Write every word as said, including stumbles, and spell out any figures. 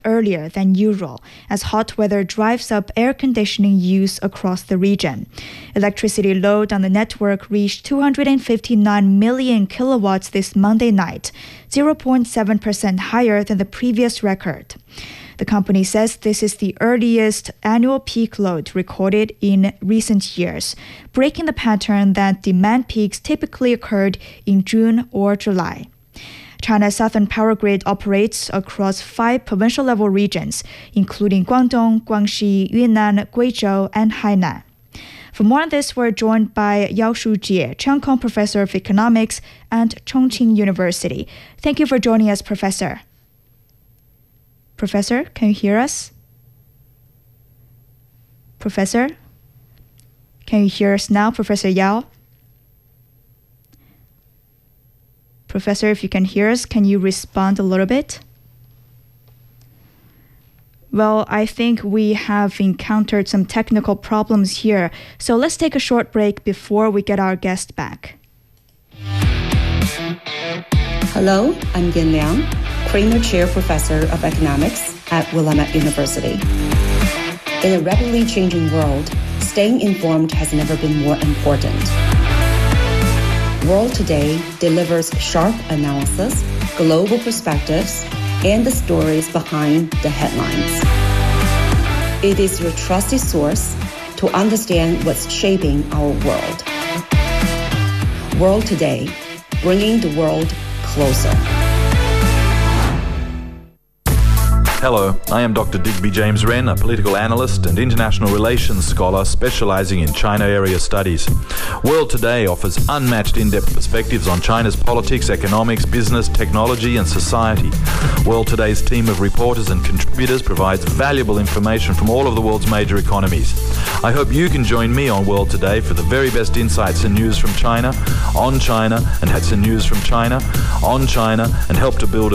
earlier than usual as hot weather drives up air conditioning use across the region. Electricity load on the network reached two hundred fifty-nine million kilowatts this Monday night, zero point seven percent higher than the previous record. The company says this is the earliest annual peak load recorded in recent years, breaking the pattern that demand peaks typically occurred in June or July. China's Southern Power Grid operates across five provincial-level regions, including Guangdong, Guangxi, Yunnan, Guizhou, and Hainan. For more on this, we're joined by Yao Shujie, Cheung Kong Professor of Economics at Chongqing University. Thank you for joining us, Professor. Professor, can you hear us? Professor? Can you hear us now, Professor Yao? Professor, if you can hear us, can you respond a little bit? Well, I think we have encountered some technical problems here, so let's take a short break before we get our guest back. Hello, I'm Yan Liang, Kramer Chair Professor of Economics at Willamette University. In a rapidly changing world, staying informed has never been more important. World Today delivers sharp analysis, global perspectives, and the stories behind the headlines. It is your trusted source to understand what's shaping our world. World Today, bringing the world closer. Hello, I am Doctor Digby James Wren, a political analyst and international relations scholar specializing in China area studies. World Today offers unmatched in-depth perspectives on China's politics, economics, business, technology, and society. World Today's team of reporters and contributors provides valuable information from all of the world's major economies. I hope you can join me on World Today for the very best insights and news from China, on China, and Hatsan news from China, on China, and help to build